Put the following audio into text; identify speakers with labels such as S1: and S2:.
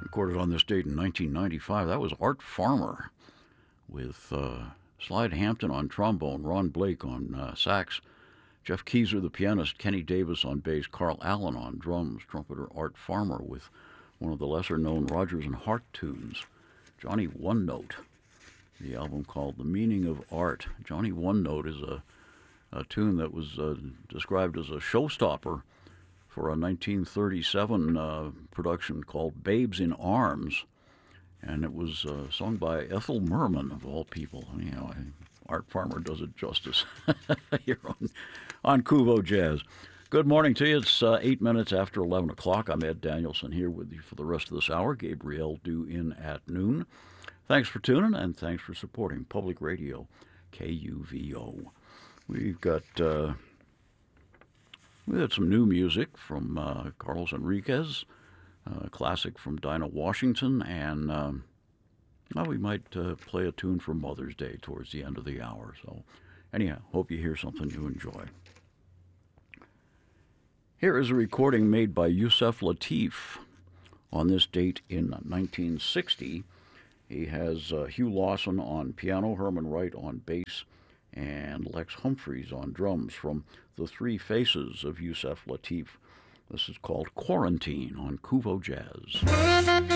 S1: recorded on this date in 1995. That was Art Farmer with Slide Hampton on trombone, Ron Blake on sax, Jeff Keezer, the pianist, Kenny Davis on bass, Carl Allen on drums, trumpeter Art Farmer with one of the lesser-known Rodgers and Hart tunes, Johnny One Note, the album called The Meaning of Art. Johnny One Note is a tune that was described as a showstopper for a 1937 production called Babes in Arms, and it was sung by Ethel Merman, of all people. Art Farmer does it justice here on Kuvo Jazz. Good morning to you. It's 8 minutes after 11 o'clock. I'm Ed Danielson here with you for the rest of this hour. Gabrielle due in at noon. Thanks for tuning, and thanks for supporting Public Radio, KUVO. We had some new music from Carlos Enriquez, a classic from Dinah Washington, and we might play a tune for Mother's Day towards the end of the hour. So anyhow, hope you hear something you enjoy. Here is a recording made by Yusef Lateef on this date in 1960. He has Hugh Lawson on piano, Herman Wright on bass, and Lex Humphreys on drums from The Three Faces of Yusef Lateef. This is called Quarantine on Kuvo Jazz.